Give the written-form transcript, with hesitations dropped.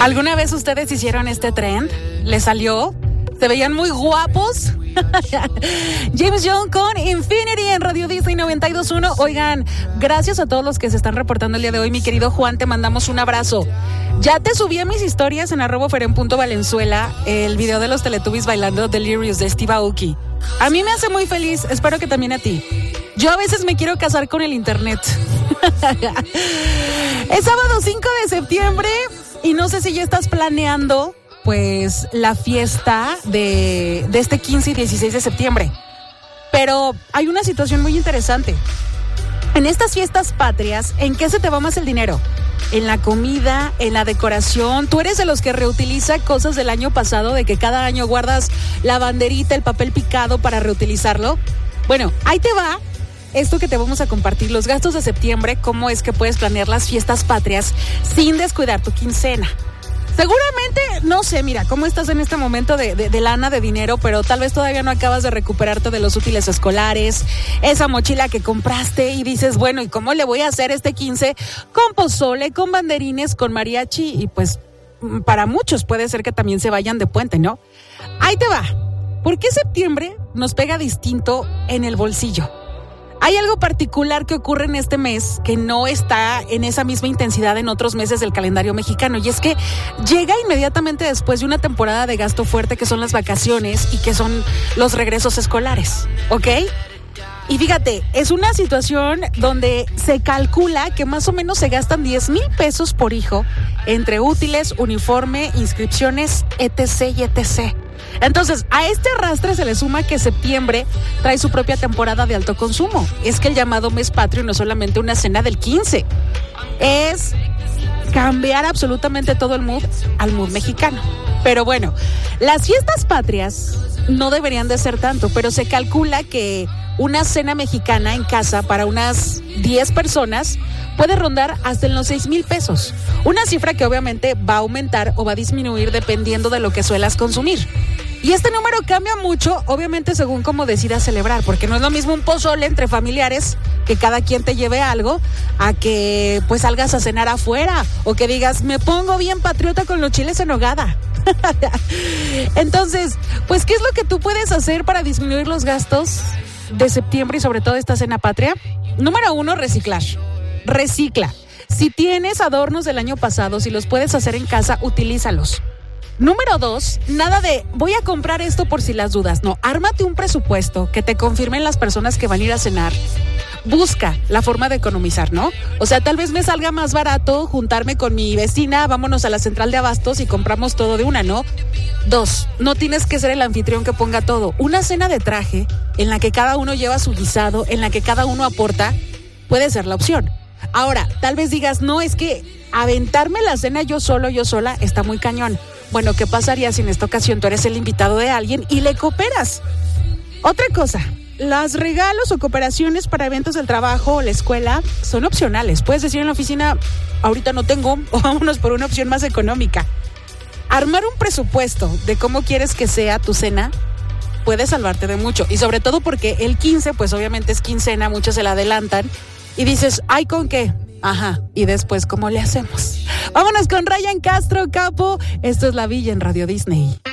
¿Alguna vez ustedes hicieron este trend? ¿Les salió? ¿Se veían muy guapos? James Young con Infinity en Radio Disney 92.1. Oigan, gracias a todos los que se están reportando el día de hoy. Mi querido Juan, te mandamos un abrazo. Ya te subí a mis historias en @feren.valenzuela el video de los Teletubbies bailando Delirious de Steve Aoki. A mí me hace muy feliz, espero que también a ti. Yo a veces me quiero casar con el internet. Es sábado 5 de septiembre y no sé si ya estás planeando pues la fiesta de este 15 y 16 de septiembre. Pero hay una situación muy interesante. En estas fiestas patrias, ¿en qué se te va más el dinero? En la comida, en la decoración. ¿Tú eres de los que reutiliza cosas del año pasado, de que cada año guardas la banderita, el papel picado para reutilizarlo? Bueno, ahí te va esto que te vamos a compartir, los gastos de septiembre, cómo es que puedes planear las fiestas patrias sin descuidar tu quincena. Seguramente, no sé, mira, cómo estás en este momento de lana, de dinero, pero tal vez todavía no acabas de recuperarte de los útiles escolares, esa mochila que compraste y dices, bueno, ¿y cómo le voy a hacer este 15? Con pozole, con banderines, con mariachi y pues para muchos puede ser que también se vayan de puente, ¿no? Ahí te va. ¿Por qué septiembre nos pega distinto en el bolsillo? Hay algo particular que ocurre en este mes que no está en esa misma intensidad en otros meses del calendario mexicano, y es que llega inmediatamente después de una temporada de gasto fuerte que son las vacaciones y que son los regresos escolares, ¿ok? Y fíjate, es una situación donde se calcula que más o menos se gastan 10,000 pesos por hijo entre útiles, uniforme, inscripciones, etc. y etc. Entonces, a este arrastre se le suma que septiembre trae su propia temporada de alto consumo. Es que el llamado mes patrio no es solamente una cena del 15, es cambiar absolutamente todo el mood al mood mexicano. Pero bueno, las fiestas patrias no deberían de ser tanto, pero se calcula que una cena mexicana en casa para unas 10 personas puede rondar hasta en los 6,000 pesos. Una cifra que obviamente va a aumentar o va a disminuir dependiendo de lo que suelas consumir. Y este número cambia mucho, obviamente, según cómo decidas celebrar, porque no es lo mismo un pozole entre familiares, que cada quien te lleve algo, a que pues salgas a cenar afuera, o que digas, me pongo bien patriota con los chiles en nogada. Entonces, pues, ¿qué es lo que tú puedes hacer para disminuir los gastos de septiembre y sobre todo esta cena patria? Número 1, reciclar. Recicla. Si tienes adornos del año pasado, si los puedes hacer en casa, utilízalos. Número 2, nada de voy a comprar esto por si las dudas. No, ármate un presupuesto que te confirmen las personas que van a ir a cenar. Busca la forma de economizar, ¿no? O sea, tal vez me salga más barato juntarme con mi vecina, vámonos a la central de abastos y compramos todo de una, ¿no? 2, no tienes que ser el anfitrión que ponga todo. Una cena de traje en la que cada uno lleva su guisado, en la que cada uno aporta, puede ser la opción. Ahora, tal vez digas, no, es que aventarme la cena yo solo, yo sola, está muy cañón. Bueno, ¿qué pasaría si en esta ocasión tú eres el invitado de alguien y le cooperas? Otra cosa, los regalos o cooperaciones para eventos del trabajo o la escuela son opcionales. Puedes decir en la oficina, ahorita no tengo, o vámonos por una opción más económica. Armar un presupuesto de cómo quieres que sea tu cena puede salvarte de mucho. Y sobre todo porque el 15, pues obviamente es quincena, muchos se la adelantan. Y dices, ¿ay con qué? Ajá, y después, ¿cómo le hacemos? Vámonos con Ryan Castro, Capo. Esto es La Villa en Radio Disney.